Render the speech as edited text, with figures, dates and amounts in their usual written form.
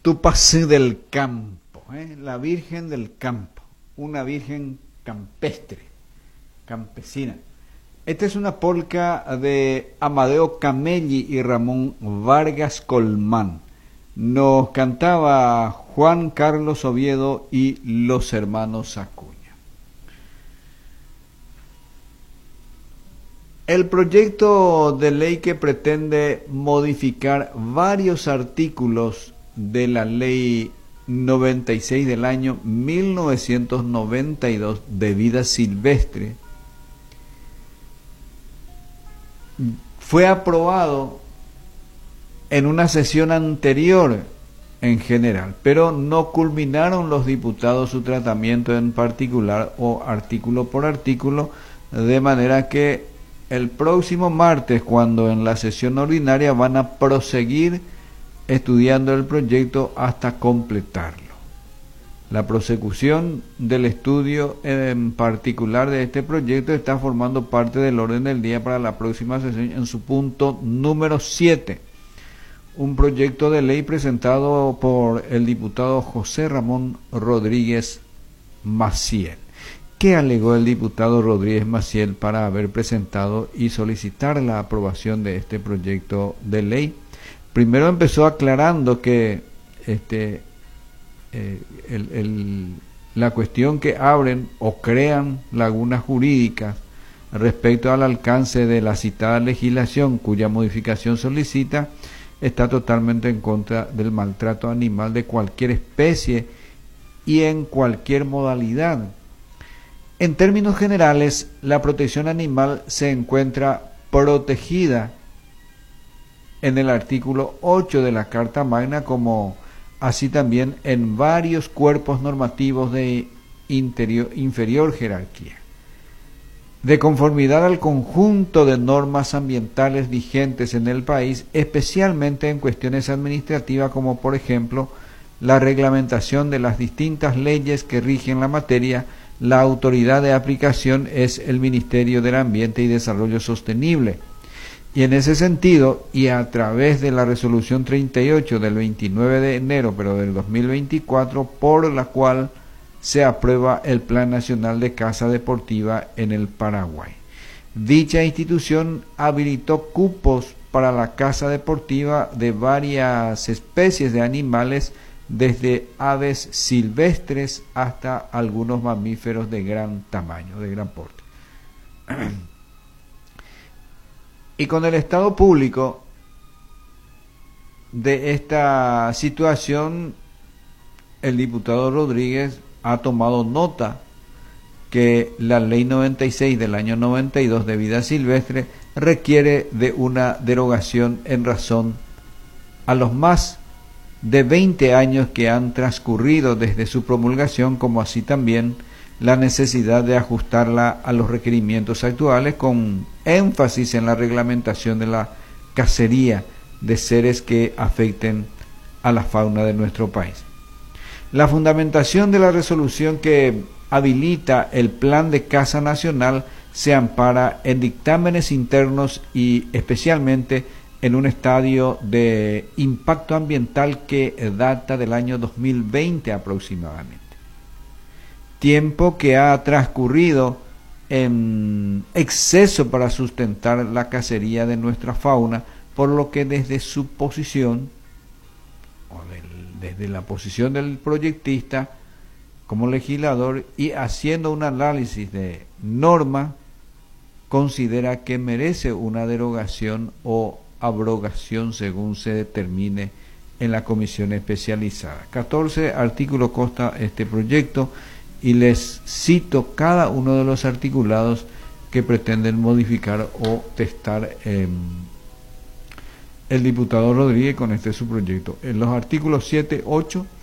Tupacé del campo, la Virgen del campo, una virgen campestre, campesina. Esta es una polca de Amadeo Camelli y Ramón Vargas Colmán. Nos cantaba Juan Carlos Oviedo y los hermanos Acuña. El proyecto de ley que pretende modificar varios artículos de la ley 96 del año 1992 de vida silvestre fue aprobado en una sesión anterior en general, pero no culminaron los diputados su tratamiento en particular o artículo por artículo, de manera que el próximo martes, cuando en la sesión ordinaria van a proseguir estudiando el proyecto hasta completarlo. La prosecución del estudio en particular de este proyecto está formando parte del orden del día para la próxima sesión en su punto número 7. Un proyecto de ley presentado por el diputado José Ramón Rodríguez Maciel. ¿Qué alegó el diputado Rodríguez Maciel para haber presentado y solicitar la aprobación de este proyecto de ley? Primero empezó aclarando que la cuestión que abren o crean lagunas jurídicas respecto al alcance de la citada legislación cuya modificación solicita está totalmente en contra del maltrato animal de cualquier especie y en cualquier modalidad. En términos generales, la protección animal se encuentra protegida en el artículo 8 de la Carta Magna, como así también en varios cuerpos normativos de inferior jerarquía. De conformidad al conjunto de normas ambientales vigentes en el país, especialmente en cuestiones administrativas como por ejemplo la reglamentación de las distintas leyes que rigen la materia, la autoridad de aplicación es el Ministerio del Ambiente y Desarrollo Sostenible. Y en ese sentido, y a través de la resolución 38 del 29 de enero, pero del 2024, por la cual se aprueba el Plan Nacional de Caza Deportiva en el Paraguay. Dicha institución habilitó cupos para la caza deportiva de varias especies de animales, desde aves silvestres hasta algunos mamíferos de gran tamaño, de gran porte. Y con el estado público de esta situación, el diputado Rodríguez ha tomado nota que la ley 96 del año 92 de vida silvestre requiere de una derogación en razón a los más de 20 años que han transcurrido desde su promulgación, como así también la necesidad de ajustarla a los requerimientos actuales, con énfasis en la reglamentación de la cacería de seres que afecten a la fauna de nuestro país. La fundamentación de la resolución que habilita el Plan de Caza Nacional se ampara en dictámenes internos y especialmente en un estadio de impacto ambiental que data del año 2020 aproximadamente. Tiempo que ha transcurrido en exceso para sustentar la cacería de nuestra fauna, por lo que desde su posición, desde la posición del proyectista como legislador y haciendo un análisis de norma, considera que merece una derogación o abrogación según se determine en la comisión especializada. 14 artículos consta este proyecto y les cito cada uno de los articulados que pretenden modificar o testar el diputado Rodríguez con este su proyecto. En los artículos 7, 8,